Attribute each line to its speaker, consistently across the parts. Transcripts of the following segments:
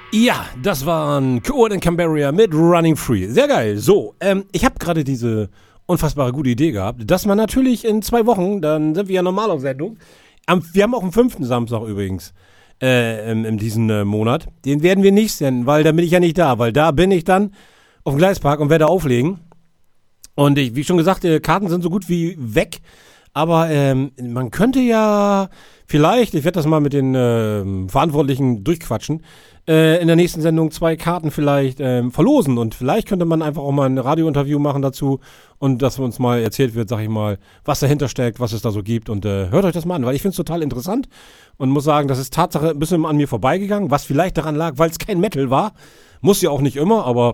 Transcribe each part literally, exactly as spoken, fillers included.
Speaker 1: Ja, das waren Coed and Cambria mit Running Free. Sehr geil. So, ähm, ich habe gerade diese unfassbare gute Idee gehabt, dass man natürlich in zwei Wochen, dann sind wir ja normal auf Sendung. Am, wir haben auch einen fünften Samstag übrigens äh, in, in diesem äh, Monat. Den werden wir nicht senden, weil da bin ich ja nicht da, weil da bin ich dann auf dem Gleispark und werde auflegen. Und ich, wie schon gesagt, die Karten sind so gut wie weg. Aber ähm, man könnte ja vielleicht, ich werde das mal mit den äh, Verantwortlichen durchquatschen, äh, in der nächsten Sendung zwei Karten vielleicht ähm, verlosen. Und vielleicht könnte man einfach auch mal ein Radiointerview machen dazu und dass uns mal erzählt wird, sag ich mal, was dahinter steckt, was es da so gibt. Und äh, hört euch das mal an, weil ich finde es total interessant und muss sagen, das ist Tatsache ein bisschen an mir vorbeigegangen, was vielleicht daran lag, weil es kein Metal war. Muss ja auch nicht immer, aber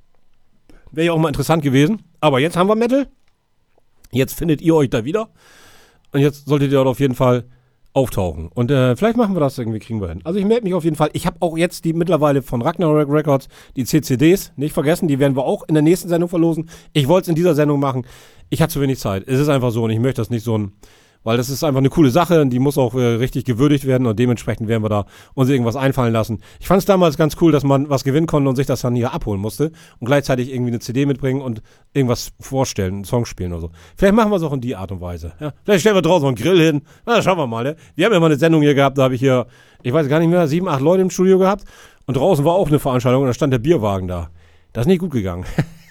Speaker 1: wäre ja auch mal interessant gewesen. Aber jetzt haben wir Metal. Jetzt findet ihr euch da wieder. Und jetzt solltet ihr dort auf jeden Fall auftauchen. Und äh, vielleicht machen wir das irgendwie, kriegen wir hin. Also ich melde mich auf jeden Fall. Ich habe auch jetzt die mittlerweile von Ragnarok Records, die C C Ds, nicht vergessen, die werden wir auch in der nächsten Sendung verlosen. Ich wollte es in dieser Sendung machen. Ich hatte zu wenig Zeit. Es ist einfach so und ich möchte das nicht so ein, weil das ist einfach eine coole Sache und die muss auch äh, richtig gewürdigt werden und dementsprechend werden wir da uns irgendwas einfallen lassen. Ich fand es damals ganz cool, dass man was gewinnen konnte und sich das dann hier abholen musste und gleichzeitig irgendwie eine C D mitbringen und irgendwas vorstellen, einen Song spielen oder so. Vielleicht machen wir es auch in die Art und Weise. Ja? Vielleicht stellen wir draußen einen Grill hin. Na, schauen wir mal. Ne? Wir haben ja mal eine Sendung hier gehabt, da habe ich hier, ich weiß gar nicht mehr, sieben, acht Leute im Studio gehabt und draußen war auch eine Veranstaltung und da stand der Bierwagen da. Das ist nicht gut gegangen.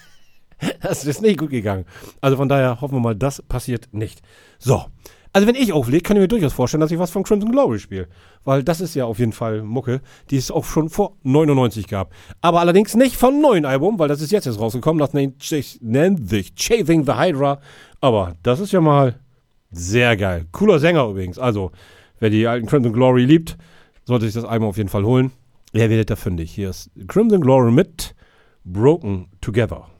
Speaker 1: Das ist nicht gut gegangen. Also von daher hoffen wir mal, das passiert nicht. So. Also wenn ich auflege, kann ich mir durchaus vorstellen, dass ich was von Crimson Glory spiele. Weil das ist ja auf jeden Fall Mucke, die es auch schon vor neunundneunzig gab. Aber allerdings nicht vom neuen Album, weil das ist jetzt erst rausgekommen. Das nennt sich, nennt sich Chasing the Hydra. Aber das ist ja mal sehr geil. Cooler Sänger übrigens. Also, wer die alten Crimson Glory liebt, sollte sich das Album auf jeden Fall holen. Ihr werdet da fündig. Hier ist Crimson Glory mit Broken Together.